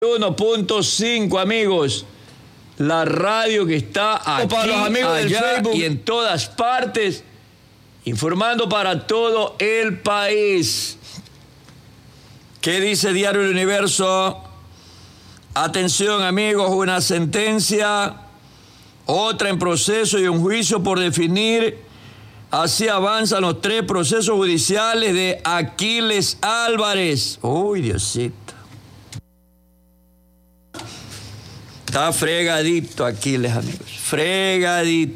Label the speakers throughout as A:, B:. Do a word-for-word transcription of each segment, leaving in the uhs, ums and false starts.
A: uno punto cinco, amigos. La radio que está aquí,
B: para los amigos del
A: allá
B: Facebook
A: y en todas partes, informando para todo el país. ¿Qué dice Diario El Universo? Atención, amigos, una sentencia, otra en proceso y un juicio por definir. Así avanzan los tres procesos judiciales de Aquiles Álvarez. Uy, Diosito. Está fregadito Aquiles, amigos. Fregadito.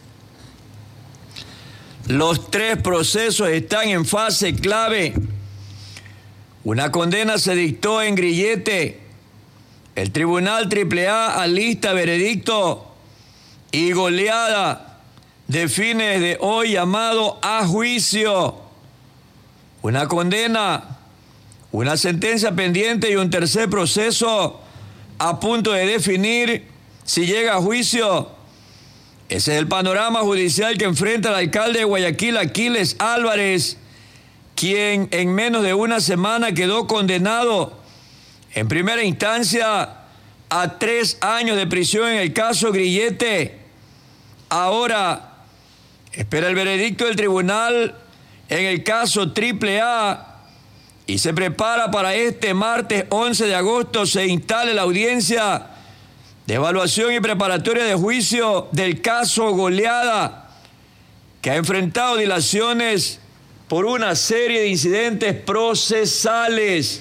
A: Los tres procesos están en fase clave. Una condena se dictó en Grillete. El Tribunal Triple A alista veredicto y goleada define desde hoy llamado a juicio. Una condena, una sentencia pendiente y un tercer proceso a punto de definir si llega a juicio. Ese es el panorama judicial que enfrenta el alcalde de Guayaquil, Aquiles Álvarez, quien en menos de una semana quedó condenado en primera instancia a tres años de prisión en el caso Grillete. Ahora espera el veredicto del tribunal en el caso Triple A y se prepara para este martes once de agosto se instale la audiencia de evaluación y preparatoria de juicio del caso Goleada, que ha enfrentado dilaciones por una serie de incidentes procesales.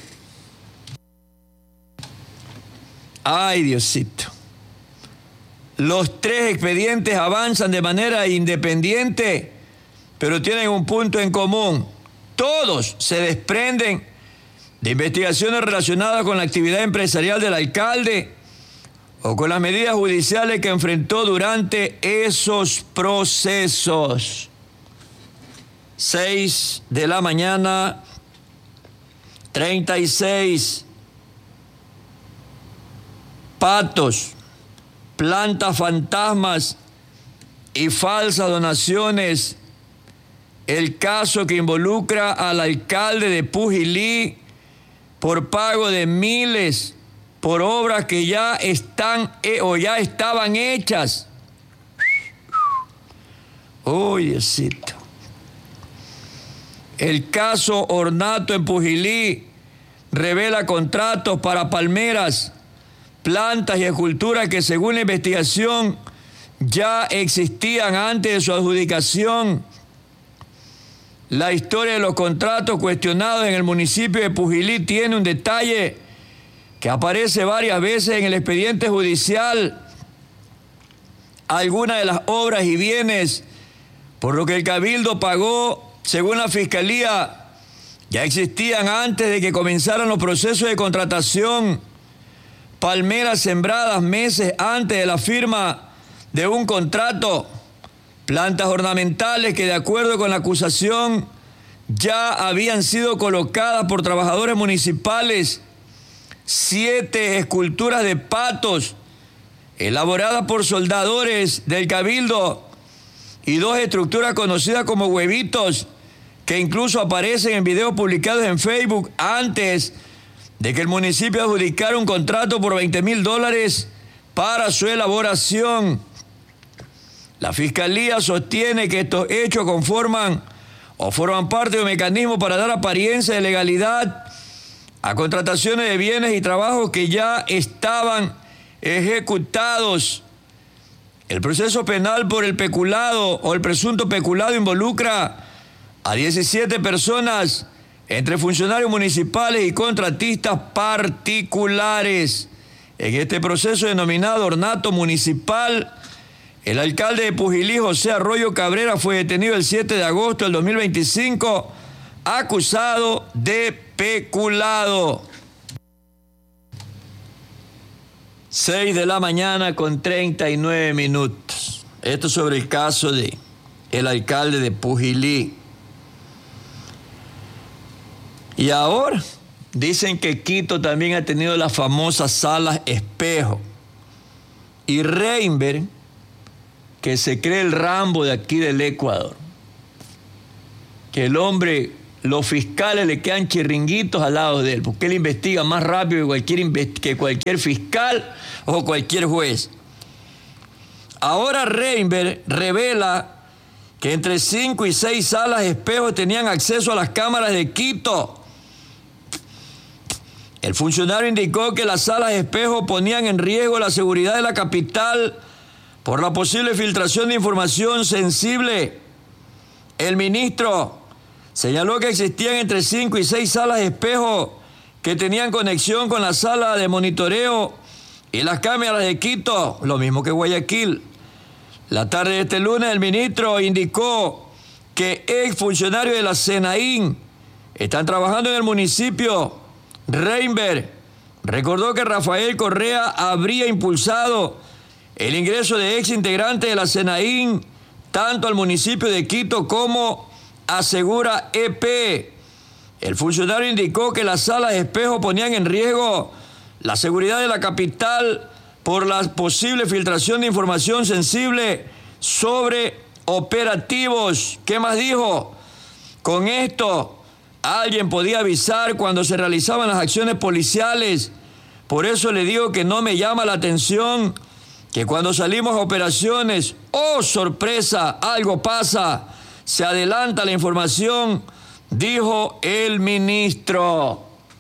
A: Ay, Diosito. Los tres expedientes avanzan de manera independiente, pero tienen un punto en común. Todos se desprenden de investigaciones relacionadas con la actividad empresarial del alcalde o con las medidas judiciales que enfrentó durante esos procesos. Seis de la mañana, treinta y seis. Patos, plantas fantasmas y falsas donaciones. El caso que involucra al alcalde de Pujilí por pago de miles por obras que ya están eh, o ya estaban hechas. Uy, Diosito. El caso Ornato en Pujilí revela contratos para palmeras, plantas y esculturas que según la investigación ya existían antes de su adjudicación. La historia de los contratos cuestionados en el municipio de Pujilí tiene un detalle que aparece varias veces en el expediente judicial. Algunas de las obras y bienes por lo que el Cabildo pagó, según la Fiscalía, ya existían antes de que comenzaran los procesos de contratación. Palmeras sembradas meses antes de la firma de un contrato. Plantas ornamentales que de acuerdo con la acusación ya habían sido colocadas por trabajadores municipales. Siete esculturas de patos elaboradas por soldadores del Cabildo y dos estructuras conocidas como huevitos que incluso aparecen en videos publicados en Facebook antes de que el municipio adjudicara un contrato por veinte mil dólares para su elaboración. La Fiscalía sostiene que estos hechos conforman o forman parte de un mecanismo para dar apariencia de legalidad a contrataciones de bienes y trabajos que ya estaban ejecutados. El proceso penal por el peculado o el presunto peculado involucra a diecisiete personas, entre funcionarios municipales y contratistas particulares. En este proceso denominado ornato municipal, el alcalde de Pujilí, José Arroyo Cabrera, fue detenido el siete de agosto del dos mil veinticinco, acusado de peculado. seis de la mañana con treinta y nueve minutos. Esto sobre el caso de el alcalde de Pujilí. Y ahora dicen que Quito también ha tenido las famosas salas espejo. Y Reinberg, que se cree el Rambo de aquí del Ecuador, que el hombre los fiscales le quedan chiringuitos al lado de él, porque él investiga más rápido que cualquier, que cualquier fiscal o cualquier juez. Ahora Reinberg revela que entre cinco y seis salas espejos tenían acceso a las cámaras de Quito. El funcionario indicó que las salas espejo ponían en riesgo la seguridad de la capital por la posible filtración de información sensible. El ministro señaló que existían entre cinco y seis salas espejo que tenían conexión con la sala de monitoreo y las cámaras de Quito, lo mismo que Guayaquil. La tarde de este lunes, el ministro indicó que exfuncionarios de la SENAIN están trabajando en el municipio. Reinberg recordó que Rafael Correa habría impulsado el ingreso de ex integrantes de la SENAIN tanto al municipio de Quito como a Segura E P. El funcionario indicó que las salas espejo ponían en riesgo la seguridad de la capital por la posible filtración de información sensible sobre operativos. ¿Qué más dijo? Con esto, alguien podía avisar cuando se realizaban las acciones policiales. Por eso le digo que no me llama la atención que cuando salimos a operaciones, ¡oh, sorpresa!, algo pasa, se adelanta la información, dijo el ministro.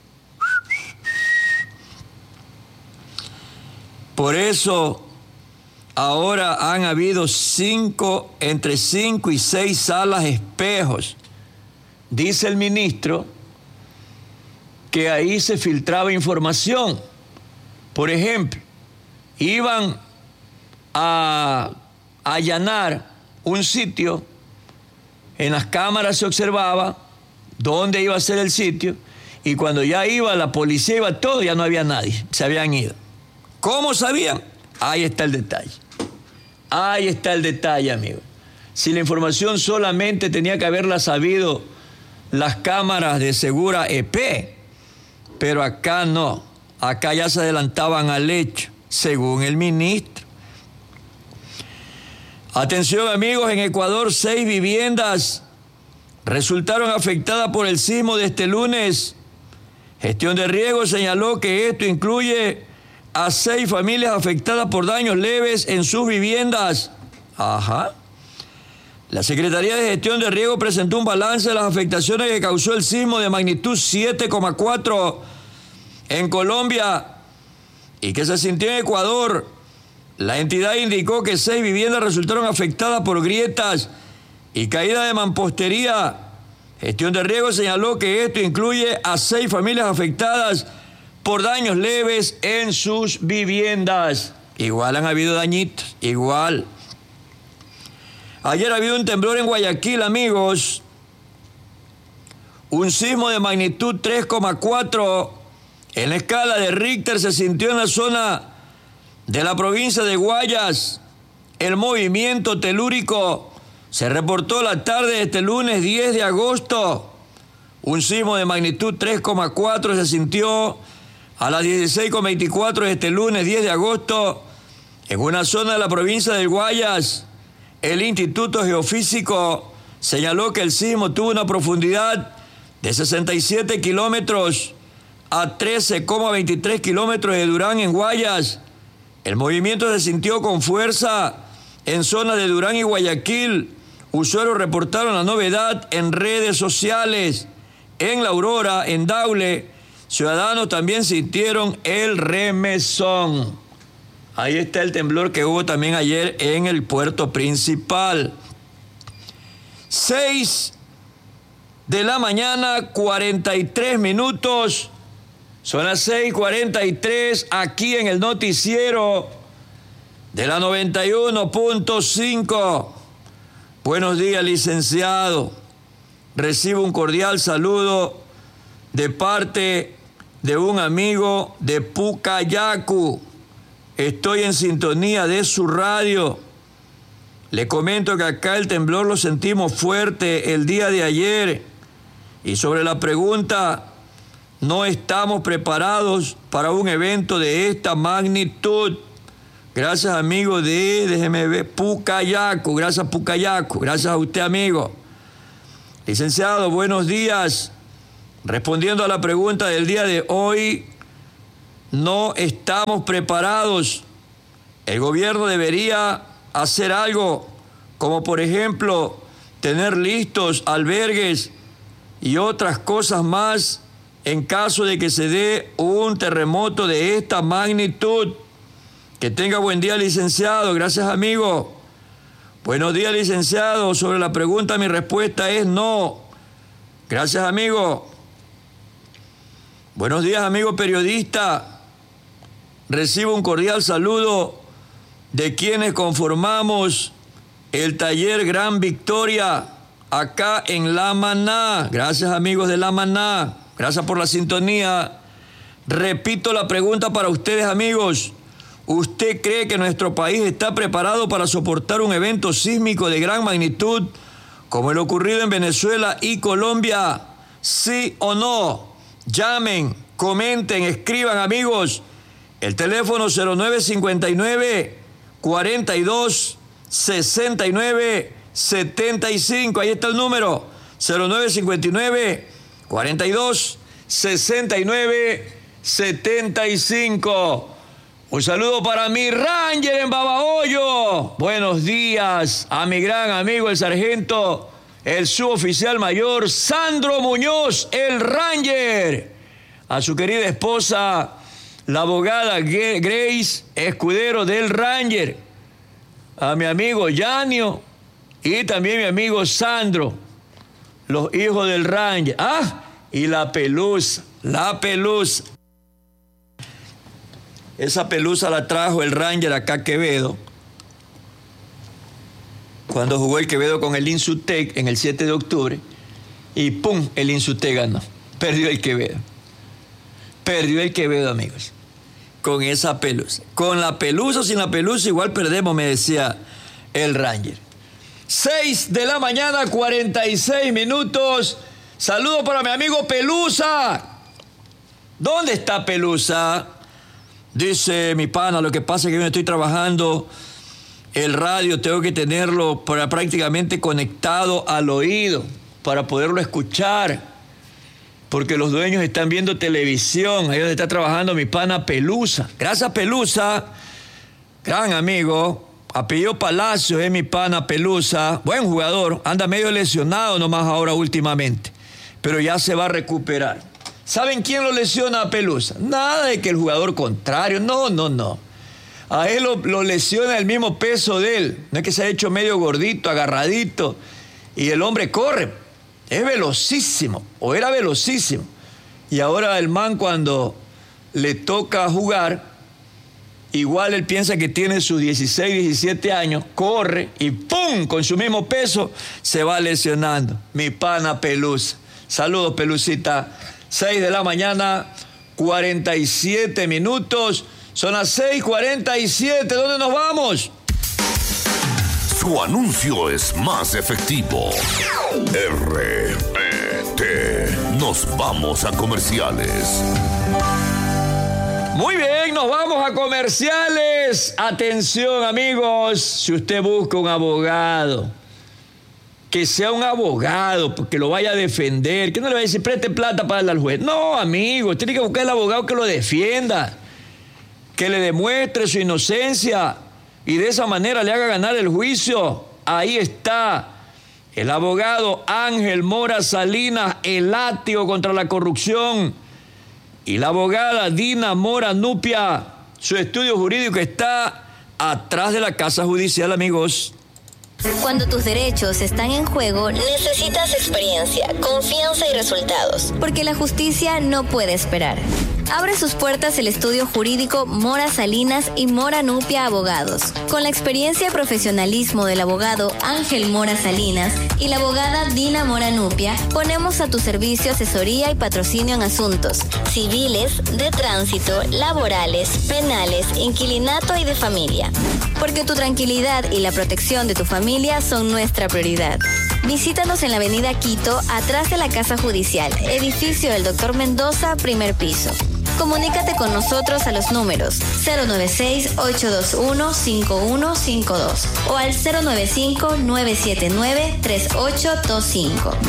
A: Por eso, ahora han habido cinco, entre cinco y seis salas espejos. Dice el ministro que ahí se filtraba información. Por ejemplo, iban a allanar un sitio, en las cámaras se observaba dónde iba a ser el sitio, y cuando ya iba la policía, iba todo, ya no había nadie, se habían ido. ¿Cómo sabían? Ahí está el detalle. Ahí está el detalle, amigo. Si la información solamente tenía que haberla sabido las cámaras de Segura E P, pero acá no, acá ya se adelantaban al hecho, según el ministro. Atención, amigos, en Ecuador seis viviendas resultaron afectadas por el sismo de este lunes. Gestión de Riesgo señaló que esto incluye a seis familias afectadas por daños leves en sus viviendas. Ajá. La Secretaría de Gestión de Riesgo presentó un balance de las afectaciones que causó el sismo de magnitud siete coma cuatro en Colombia y que se sintió en Ecuador. La entidad indicó que seis viviendas resultaron afectadas por grietas y caída de mampostería. Gestión de Riesgo señaló que esto incluye a seis familias afectadas por daños leves en sus viviendas. Igual han habido dañitos, igual. Ayer ha habido un temblor en Guayaquil, amigos. Un sismo de magnitud tres coma cuatro en la escala de Richter se sintió en la zona de la provincia de Guayas. El movimiento telúrico se reportó la tarde de este lunes diez de agosto. Un sismo de magnitud tres coma cuatro se sintió a las dieciséis con veinticuatro de este lunes diez de agosto en una zona de la provincia de Guayas. El Instituto Geofísico señaló que el sismo tuvo una profundidad de sesenta y siete kilómetros a trece coma veintitrés kilómetros de Durán en Guayas. El movimiento se sintió con fuerza en zonas de Durán y Guayaquil. Usuarios reportaron la novedad en redes sociales. En La Aurora, en Daule, ciudadanos también sintieron el remesón. Ahí está el temblor que hubo también ayer en el puerto principal. Seis de la mañana, cuarenta y tres minutos. Son las seis cuarenta y tres aquí en el noticiero de la noventa y uno punto cinco. Buenos días, licenciado. Recibo un cordial saludo de parte de un amigo de Pucayacu. Estoy en sintonía de su radio. Le comento que acá el temblor lo sentimos fuerte el día de ayer. Y sobre la pregunta, no estamos preparados para un evento de esta magnitud. Gracias, amigo de, déjeme ver, Pucayacu. Gracias, Pucayacu. Gracias a usted, amigo. Licenciado, buenos días. Respondiendo a la pregunta del día de hoy, no estamos preparados. El gobierno debería hacer algo, como por ejemplo, tener listos albergues y otras cosas más en caso de que se dé un terremoto de esta magnitud. Que tenga buen día, licenciado. Gracias, amigo. Buenos días, licenciado. Sobre la pregunta, mi respuesta es no. Gracias, amigo. Buenos días, amigo periodista. Recibo un cordial saludo de quienes conformamos el taller Gran Victoria acá en La Maná. Gracias, amigos de La Maná. Gracias por la sintonía. Repito la pregunta para ustedes, amigos. ¿Usted cree que nuestro país está preparado para soportar un evento sísmico de gran magnitud como el ocurrido en Venezuela y Colombia? ¿Sí o no? Llamen, comenten, escriban, amigos. El teléfono cero nueve cincuenta y nueve, cuarenta y dos, sesenta y nueve, setenta y cinco. Ahí está el número. cero nueve cincuenta y nueve, cuarenta y dos, sesenta y nueve, setenta y cinco. Un saludo para mi Ranger en Babahoyo. Buenos días a mi gran amigo el sargento, el suboficial mayor Sandro Muñoz, el Ranger. A su querida esposa, la abogada Grace Escudero del Ranger. A mi amigo Yanio y también mi amigo Sandro, los hijos del Ranger. Ah, y la pelusa, la pelusa. Esa pelusa la trajo el Ranger acá a Quevedo, cuando jugó el Quevedo con el Insutec en el siete de octubre, y ¡pum!, el Insutec ganó. Perdió el Quevedo. Perdió el Quevedo, amigos, con esa pelusa. Con la pelusa o sin la pelusa, igual perdemos, me decía el Ranger. seis de la mañana, cuarenta y seis minutos. Saludo para mi amigo Pelusa. ¿Dónde está Pelusa? Dice mi pana, lo que pasa es que yo no estoy trabajando el radio, tengo que tenerlo para prácticamente conectado al oído para poderlo escuchar, porque los dueños están viendo televisión. Ahí donde está trabajando mi pana Pelusa. Gracias, Pelusa, gran amigo. Apellido Palacio es mi pana Pelusa, buen jugador, anda medio lesionado nomás ahora últimamente, pero ya se va a recuperar. ¿Saben quién lo lesiona a Pelusa? Nada de que el jugador contrario, no, no, no. A él lo, lo lesiona el mismo peso de él. No es que se ha hecho medio gordito, agarradito, y el hombre corre. Es velocísimo, o era velocísimo. Y ahora el man, cuando le toca jugar, igual él piensa que tiene sus dieciséis, diecisiete años, corre y ¡pum!, con su mismo peso se va lesionando. Mi pana Pelusa. Saludos, Pelucita. seis de la mañana, cuarenta y siete minutos. Son las seis cuarenta y siete. ¿Dónde nos vamos?
B: Su anuncio es más efectivo. R P T. Nos vamos a comerciales.
A: Muy bien, nos vamos a comerciales. Atención, amigos. Si usted busca un abogado, que sea un abogado, que lo vaya a defender, que no le vaya a decir, preste plata para darle al juez. No, amigo, tiene que buscar el abogado que lo defienda, que le demuestre su inocencia y de esa manera le haga ganar el juicio. Ahí está el abogado Ángel Mora Salinas, el látigo contra la corrupción, y la abogada Dina Mora Nupia. Su estudio jurídico está atrás de la Casa Judicial, amigos.
C: Cuando tus derechos están en juego, necesitas experiencia, confianza y resultados, porque la justicia no puede esperar. Abre sus puertas el estudio jurídico Mora Salinas y Mora Nupia Abogados. Con la experiencia y profesionalismo del abogado Ángel Mora Salinas y la abogada Dina Mora Nupia, ponemos a tu servicio asesoría y patrocinio en asuntos civiles, de tránsito, laborales, penales, inquilinato y de familia. Porque tu tranquilidad y la protección de tu familia son nuestra prioridad. Visítanos en la avenida Quito, atrás de la Casa Judicial, edificio del doctor Mendoza, primer piso. Comunícate con nosotros a los números cero nueve seis, ocho dos uno, cinco uno cinco dos o al cero nueve cinco, nueve siete nueve, tres ocho dos cinco.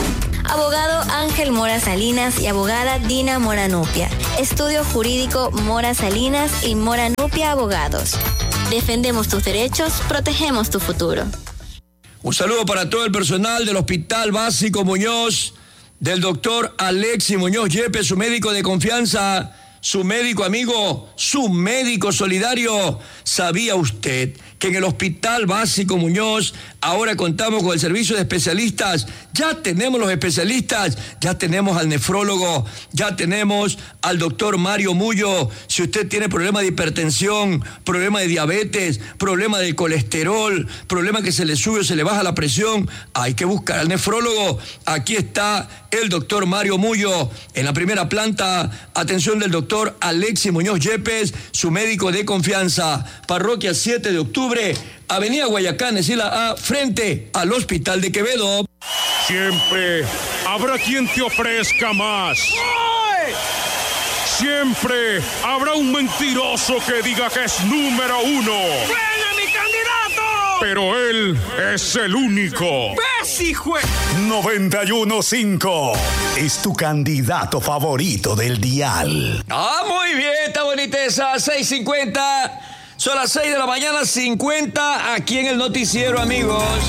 C: Abogado Ángel Mora Salinas y abogada Dina Mora Nupia. Estudio Jurídico Mora Salinas y Mora Nupia Abogados. Defendemos tus derechos, protegemos tu futuro.
A: Un saludo para todo el personal del Hospital Básico Muñoz, del doctor Alexis Muñoz Yepes, su médico de confianza, su médico amigo, su médico solidario. ¿Sabía usted que en el Hospital Básico Muñoz ahora contamos con el servicio de especialistas? Ya tenemos los especialistas, ya tenemos al nefrólogo, ya tenemos al doctor Mario Mullo. Si usted tiene problema de hipertensión, problema de diabetes, problema del colesterol, problema que se le sube o se le baja la presión, hay que buscar al nefrólogo. Aquí está el doctor Mario Mullo en la primera planta. Atención del doctor Alexis Muñoz Yepes, su médico de confianza. Parroquia siete de octubre, Avenida Guayacán, Esila A, frente al Hospital de Quevedo.
D: Siempre habrá quien te ofrezca más. Siempre habrá un mentiroso que diga que es número uno.
E: ¡Venga, mi candidato!
D: Pero él es el único.
E: ¡Ves, hijo!
F: noventa y uno punto cinco es tu candidato favorito del dial.
A: Ah, muy bien, está bonita esa. seis cincuenta. Son las seis de la mañana, cincuenta, aquí en el noticiero, amigos.